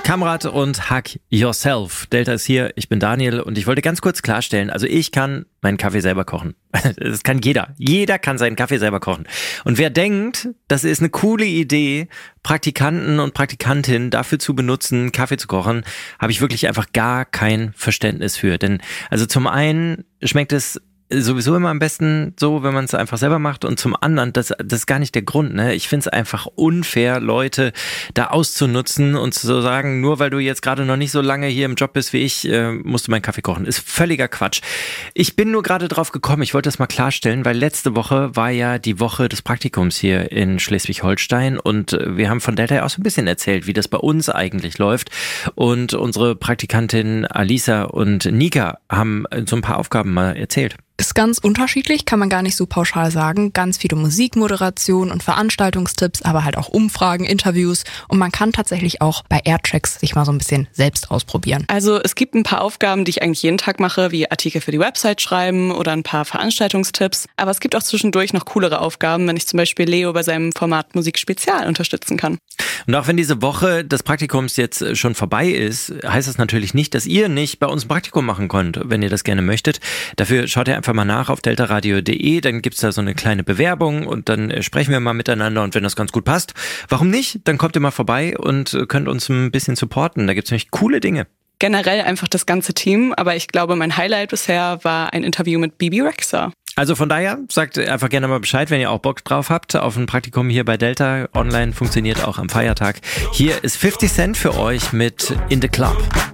Kamrat und Hack Yourself. Delta ist hier, ich bin Daniel und ich wollte ganz kurz klarstellen, also ich kann meinen Kaffee selber kochen. Das kann jeder. Jeder kann seinen Kaffee selber kochen. Und wer denkt, das ist eine coole Idee, Praktikanten und Praktikantinnen dafür zu benutzen, Kaffee zu kochen, habe ich wirklich einfach gar kein Verständnis für. Denn also zum einen schmeckt es sowieso immer am besten so, wenn man es einfach selber macht, und zum anderen, das ist gar nicht der Grund, ne? Ich finde es einfach unfair, Leute da auszunutzen und zu sagen, nur weil du jetzt gerade noch nicht so lange hier im Job bist wie ich, musst du meinen Kaffee kochen. Ist völliger Quatsch. Ich bin nur gerade drauf gekommen, ich wollte das mal klarstellen, weil letzte Woche war ja die Woche des Praktikums hier in Schleswig-Holstein und wir haben von Delta auch so ein bisschen erzählt, wie das bei uns eigentlich läuft, und unsere Praktikantin Alisa und Nika haben so ein paar Aufgaben mal erzählt. Ist ganz unterschiedlich, kann man gar nicht so pauschal sagen. Ganz viele Musikmoderation und Veranstaltungstipps, aber halt auch Umfragen, Interviews, und man kann tatsächlich auch bei Airtracks sich mal so ein bisschen selbst ausprobieren. Also es gibt ein paar Aufgaben, die ich eigentlich jeden Tag mache, wie Artikel für die Website schreiben oder ein paar Veranstaltungstipps. Aber es gibt auch zwischendurch noch coolere Aufgaben, wenn ich zum Beispiel Leo bei seinem Format Musik Spezial unterstützen kann. Und auch wenn diese Woche des Praktikums jetzt schon vorbei ist, heißt das natürlich nicht, dass ihr nicht bei uns ein Praktikum machen könnt, wenn ihr das gerne möchtet. Dafür schaut ihr einfach mal nach auf deltaradio.de, dann gibt's da so eine kleine Bewerbung und dann sprechen wir mal miteinander, und wenn das ganz gut passt, warum nicht? Dann kommt ihr mal vorbei und könnt uns ein bisschen supporten. Da gibt's nämlich coole Dinge. Generell einfach das ganze Team, aber ich glaube, mein Highlight bisher war ein Interview mit Bibi Rexha. Also von daher, sagt einfach gerne mal Bescheid, wenn ihr auch Bock drauf habt auf ein Praktikum hier bei Delta. Online funktioniert auch am Feiertag. Hier ist 50 Cent für euch mit In the Club.